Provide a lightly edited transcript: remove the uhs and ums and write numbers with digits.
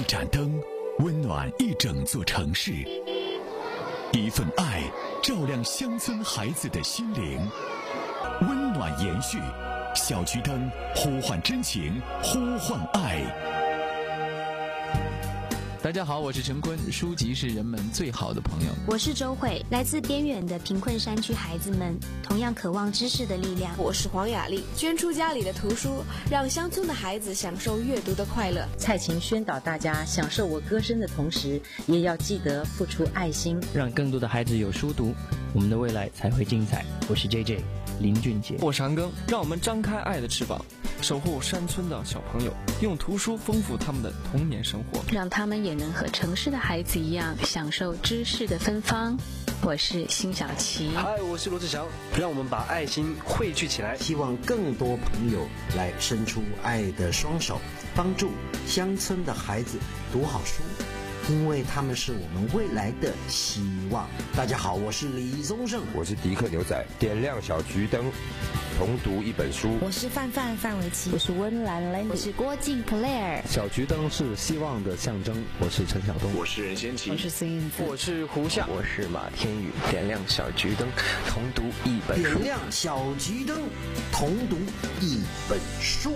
一盏灯，温暖一整座城市；一份爱，照亮乡村孩子的心灵。温暖延续，小桔灯呼唤真情，呼唤爱。 大家好，我是陈坤，书籍是人们最好的朋友。 我是周慧，来自边远的贫困山区孩子们同样渴望知识的力量。 我是黄雅丽，捐出家里的图书，让乡村的孩子享受阅读的快乐。 蔡琴宣导大家享受我歌声的同时，也要记得付出爱心， 让更多的孩子有书读，我们的未来才会精彩。我是 JJ 林俊杰， 我是韩庚，让我们张开爱的翅膀，守护山村的小朋友，用图书丰富他们的童年生活， 让他们也能和城市的孩子一样享受知识的芬芳。我是辛晓琪。 嗨，我是罗志祥，让我们把爱心汇聚起来， 希望更多朋友来伸出爱的双手，帮助乡村的孩子读好书，因为他们是我们未来的希望。大家好，我是李宗盛， 我是迪克牛仔，点亮小桔灯，同读一本书。 我是范玮琪， 我是温岚 Lenny， 我是郭靖 Claire。 小桔灯是希望的象征，我是陈晓东， 我是任贤齐， 我是孙燕姿， 我是胡夏， 我是马天宇。点亮小桔灯，同读一本书。 点亮小桔灯，同读一本书。